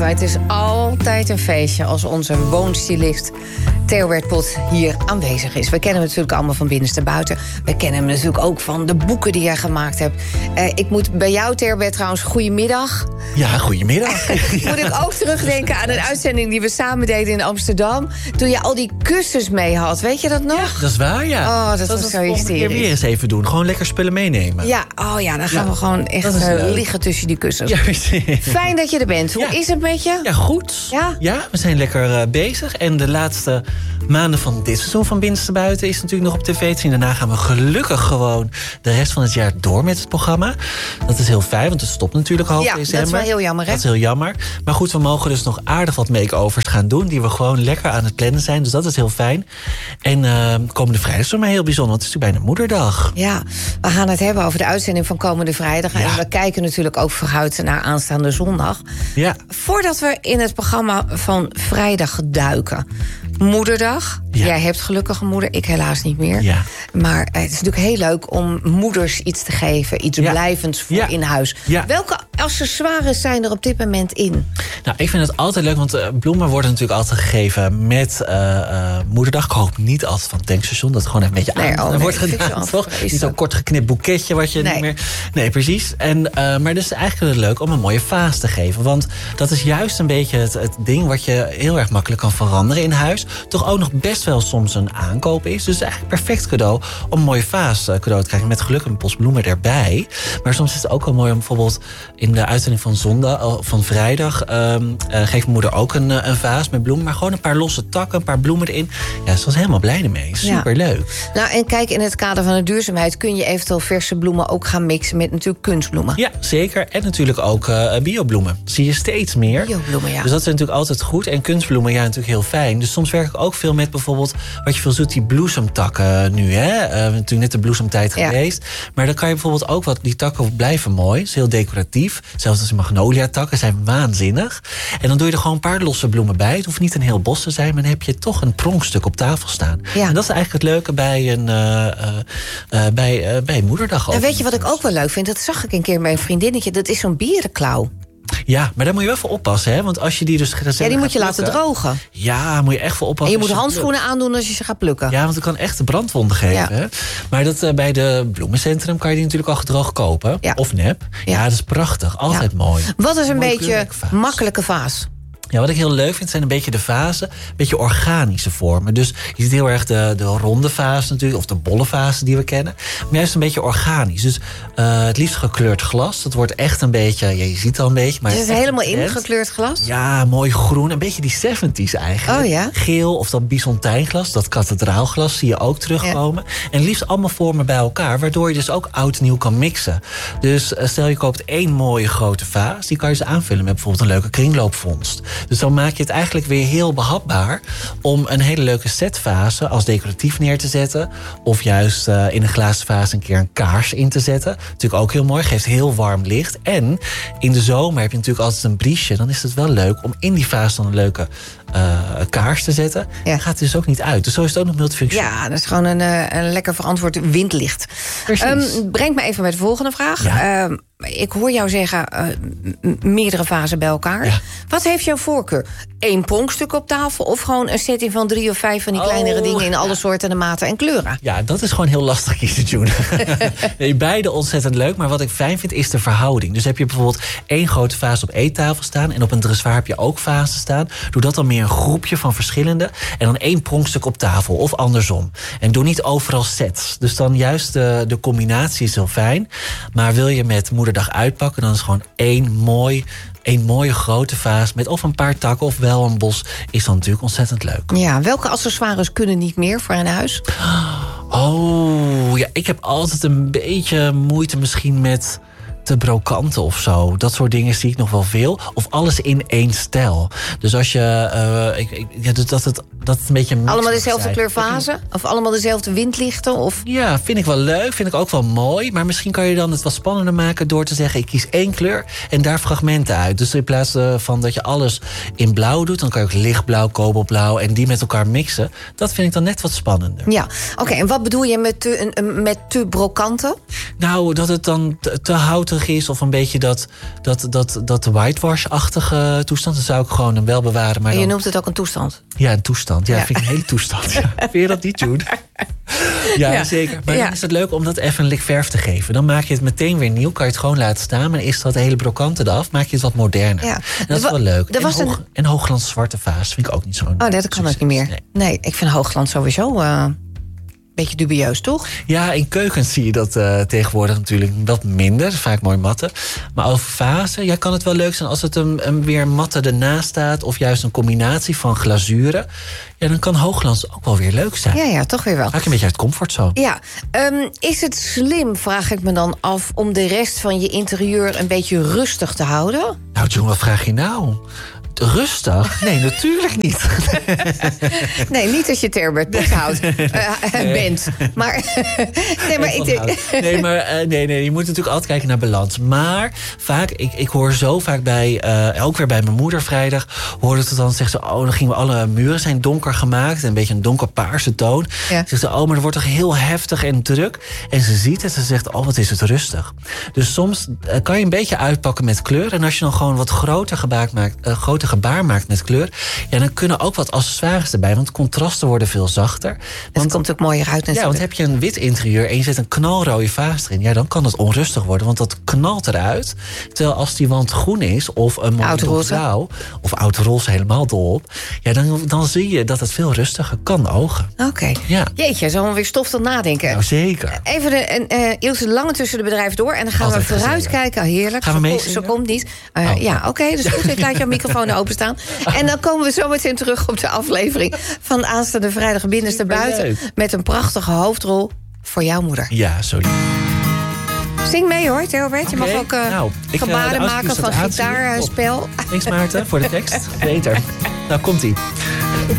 Maar het is altijd een feestje als onze woonstylist Theo Wertpot hier aanwezig is. We kennen hem natuurlijk allemaal van binnenste buiten. We kennen hem natuurlijk ook van de boeken die hij gemaakt hebt. Ik moet bij jou, Theo Wert, trouwens, goedemiddag. Ja, goedemiddag. Moet ik ook terugdenken aan een uitzending die we samen deden in Amsterdam. Toen je al die kussens mee had. Weet je dat nog? Ja, dat is waar, ja. Oh, dat was zo hysterisch. Keer weer eens even doen. Gewoon lekker spullen meenemen. Ja, dan gaan we gewoon echt liggen tussen die kussens. Ja, fijn dat je er bent. Hoe is het met je? Ja, goed. Ja, we zijn lekker bezig. En de laatste maanden van dit seizoen van Binnenste Buiten is natuurlijk nog op tv te zien. Daarna gaan we gelukkig gewoon de rest van het jaar door met het programma. Dat is heel fijn, want het stopt natuurlijk half december. Ja, dat is wel heel jammer, hè? Dat is heel jammer. Maar goed, we mogen dus nog aardig wat make-overs gaan doen, die we gewoon lekker aan het plannen zijn. Dus dat is heel fijn. En komende vrijdag is voor mij heel bijzonder, want het is natuurlijk bijna Moederdag. Ja, we gaan het hebben over de uitzending van komende vrijdag. En we kijken natuurlijk ook vooruit naar aanstaande zondag. Ja. Voordat we in het programma van vrijdag duiken. Moederdag. Ja. Jij hebt gelukkig een moeder, ik helaas niet meer. Ja. Maar het is natuurlijk heel leuk om moeders iets te geven. Iets blijvends voor in huis. Ja. Welke accessoires zijn er op dit moment in? Nou, ik vind het altijd leuk, want bloemen worden natuurlijk altijd gegeven met Moederdag. Ik hoop niet altijd van het tankstation, dat het gewoon even een beetje wordt gedaan, toch? Niet zo'n kort geknipt boeketje wat je niet meer... Nee, precies. Maar dus eigenlijk leuk om een mooie vaas te geven. Want dat is juist een beetje het ding wat je heel erg makkelijk kan veranderen in huis. Toch ook nog best wel soms een aankoop is. Dus eigenlijk perfect cadeau om een mooie vaas cadeau te krijgen. Met geluk een bos bloemen erbij. Maar soms is het ook wel mooi om bijvoorbeeld in de uitzending van vrijdag geeft mijn moeder ook een vaas met bloemen. Maar gewoon een paar losse takken, een paar bloemen erin. Ja, ze was helemaal blij ermee. Superleuk. Nou, en kijk, in het kader van de duurzaamheid kun je eventueel verse bloemen ook gaan mixen met natuurlijk kunstbloemen. Ja, zeker. En natuurlijk ook biobloemen. Dat zie je steeds meer. Biobloemen, ja. Dus dat is natuurlijk altijd goed. En kunstbloemen, ja, natuurlijk heel fijn. Dus soms werk ik ook veel met bijvoorbeeld, wat je veel zoekt, die bloesemtakken nu, hè. Natuurlijk net de bloesemtijd geweest. Maar dan kan je bijvoorbeeld ook die takken blijven mooi. Het is heel decoratief. Zelfs als magnolia-takken zijn waanzinnig. En dan doe je er gewoon een paar losse bloemen bij. Het hoeft niet een heel bos te zijn, maar dan heb je toch een pronkstuk op tafel staan. Ja. En dat is eigenlijk het leuke bij Moederdag. En weet je wat ik ook wel leuk vind? Dat zag ik een keer bij een vriendinnetje. Dat is zo'n berenklauw. Ja, maar daar moet je wel voor oppassen, hè? Want als je die dus die moet je laten drogen. Ja, moet je echt voor oppassen. En je moet handschoenen aandoen als je ze gaat plukken. Ja, want het kan echt de brandwonden geven. Hè? Maar bij de bloemencentrum kan je die natuurlijk al gedroogd kopen. Ja. Of nep. Ja, dat is prachtig. Altijd mooi. Wat is een beetje makkelijke vaas? Ja, wat ik heel leuk vind, zijn een beetje de vazen. Een beetje organische vormen. Dus je ziet heel erg de ronde vazen natuurlijk. Of de bolle vazen die we kennen. Maar juist een beetje organisch. Dus het liefst gekleurd glas. Dat wordt echt een beetje, ja, je ziet het al een beetje. Maar is het helemaal ingekleurd glas? Ja, mooi groen. Een beetje die 70's eigenlijk. Oh ja? Geel of dat byzantijnglas. Dat kathedraalglas zie je ook terugkomen. Ja. En liefst allemaal vormen bij elkaar. Waardoor je dus ook oud en nieuw kan mixen. Dus stel je koopt 1 mooie grote vaas. Die kan je dus aanvullen met bijvoorbeeld een leuke kringloopvondst. Dus dan maak je het eigenlijk weer heel behapbaar om een hele leuke setfase als decoratief neer te zetten. Of juist in een glazen vaas een keer een kaars in te zetten. Natuurlijk ook heel mooi, geeft heel warm licht. En in de zomer heb je natuurlijk altijd een briesje. Dan is het wel leuk om in die vaas dan een leuke kaars te zetten. Ja. Gaat het dus ook niet uit. Dus zo is het ook nog multifunctioneel. Ja, dat is gewoon een lekker verantwoord windlicht. Brengt me even met de volgende vraag. Ja. Ik hoor jou zeggen, meerdere vazen bij elkaar. Ja. Wat heeft jouw voorkeur? 1 pronkstuk op tafel of gewoon een setting van 3 of 5 van die kleinere dingen in alle soorten en maten en kleuren? Ja, dat is gewoon heel lastig kiezen, June. Nee, beide ontzettend leuk, maar wat ik fijn vind is de verhouding. Dus heb je bijvoorbeeld 1 grote vaas op eettafel staan en op een dressoir heb je ook vazen staan. Doe dat dan meer een groepje van verschillende en dan 1 pronkstuk op tafel of andersom. En doe niet overal sets. Dus dan juist de combinatie is heel fijn. Maar wil je met Moederdag uitpakken, dan is gewoon 1 mooie grote vaas met of een paar takken of wel een bos, is dan natuurlijk ontzettend leuk. Ja, welke accessoires kunnen niet meer voor een huis? Oh, ja, ik heb altijd een beetje moeite misschien met te brokanten of zo. Dat soort dingen zie ik nog wel veel. Of alles in 1 stijl. Dus als je dat het een beetje allemaal dezelfde kleur vazen? Of allemaal dezelfde windlichten? Of? Ja, vind ik wel leuk. Vind ik ook wel mooi. Maar misschien kan je dan het wat spannender maken door te zeggen, ik kies 1 kleur en daar fragmenten uit. Dus in plaats van dat je alles in blauw doet, dan kan je ook lichtblauw, kobaltblauw en die met elkaar mixen. Dat vind ik dan net wat spannender. Ja, oké. En wat bedoel je met te brokanten? Nou, dat het dan te hout roterig is of een beetje dat whitewash-achtige toestand, dan zou ik gewoon hem wel bewaren. Maar je noemt het ook een toestand? Ja, een toestand. Ja, vind ik een hele toestand. Ja. Vind je dat niet, June? Ja, zeker. Maar dan is het leuk om dat even een lik verf te geven. Dan maak je het meteen weer nieuw. Kan je het gewoon laten staan. Maar is dat hele brokante eraf, maak je het wat moderner. Ja. En dat is wel leuk. En hoogglans zwarte vaas vind ik ook niet zo. Dat kan ook niet meer. Nee, ik vind hoogglans sowieso beetje dubieus, toch? Ja, in keukens zie je dat tegenwoordig natuurlijk wat minder. Vaak mooi matte. Maar over vazen, kan het wel leuk zijn als het een weer matte ernaast staat. Of juist een combinatie van glazuren. Ja, dan kan hoogglans ook wel weer leuk zijn. Ja, toch weer wel. Maak je een beetje uit comfortzone. Ja, is het slim, vraag ik me dan af, om de rest van je interieur een beetje rustig te houden? Nou, June, wat vraag je nou? Rustig? Nee, natuurlijk niet. Nee, niet als je Terbert Boshout bent. Maar, nee, je moet natuurlijk altijd kijken naar balans. Maar vaak, ik hoor zo vaak bij, ook weer bij mijn moeder vrijdag, hoorde het dan, zegt ze, dan gingen we alle muren zijn donker gemaakt, een beetje een donkerpaarse toon. Ja. Zegt ze, maar er wordt toch heel heftig en druk. En ze ziet het, ze zegt, wat is het rustig. Dus soms kan je een beetje uitpakken met kleur. En als je dan gewoon wat groter gebaar maakt met kleur, dan kunnen ook wat accessoires erbij, want contrasten worden veel zachter. Het komt ook mooier uit natuurlijk. Ja, want heb je een wit interieur en je zet een knalrode vaas erin, dan kan het onrustig worden, want dat knalt eruit. Terwijl als die wand groen is, of een mooie blauw, of oud-roze helemaal dol op, dan zie je dat het veel rustiger kan ogen. Oké. Ja. Jeetje, zo weer stof tot nadenken. Nou, zeker. Even Ilse Lange tussen de bedrijven door en dan gaan we vooruit kijken. Heerlijk. Gaan we mee? Zo komt niet. Ja, oké, dus goed. Ik laat jouw microfoon openstaan. En dan komen we zo meteen terug op de aflevering van aanstaande vrijdag binnenste buiten. Met een prachtige hoofdrol voor jouw moeder. Ja, sorry. Zing mee hoor, Theobert. Je mag ook gebaren maken van gitaarspel. Thanks Maarten voor de tekst. Beter. Nou, komt-ie.